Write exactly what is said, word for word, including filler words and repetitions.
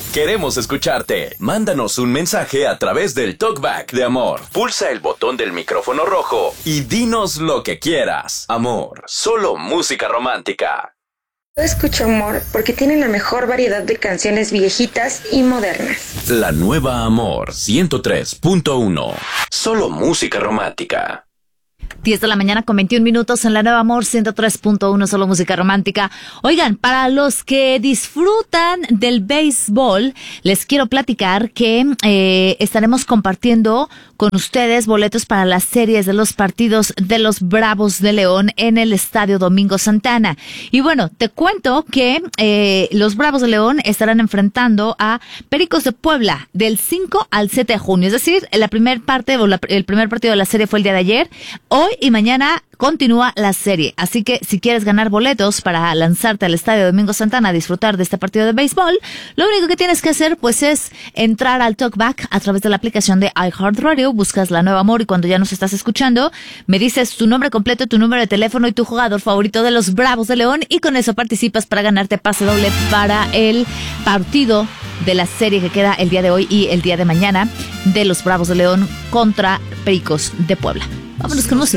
Queremos escucharte. Mándanos un mensaje a través del Talkback de Amor. Pulsa el botón del micrófono rojo y dinos lo que quieras. Amor, solo música romántica. Yo escucho Amor porque tiene la mejor variedad de canciones viejitas y modernas. La nueva Amor ciento tres punto uno. Solo música romántica. diez de la mañana con veintiún minutos en la nueva Amor ciento tres punto uno, solo música romántica. Oigan, para los que disfrutan del béisbol, les quiero platicar que eh, estaremos compartiendo con ustedes boletos para las series de los partidos de los Bravos de León en el Estadio Domingo Santana. Y bueno, te cuento que eh, los Bravos de León estarán enfrentando a Pericos de Puebla del cinco al siete de junio. Es decir, la primer parte o la, el primer partido de la serie fue el día de ayer. Hoy y mañana continúa la serie, así que si quieres ganar boletos para lanzarte al Estadio Domingo Santana a disfrutar de este partido de béisbol, lo único que tienes que hacer pues es entrar al Talkback a través de la aplicación de iHeartRadio, buscas La Nueva Amor y cuando ya nos estás escuchando, me dices tu nombre completo, tu número de teléfono y tu jugador favorito de los Bravos de León y con eso participas para ganarte pase doble para el partido de la serie que queda el día de hoy y el día de mañana de los Bravos de León contra Pericos de Puebla. Vámonos con música.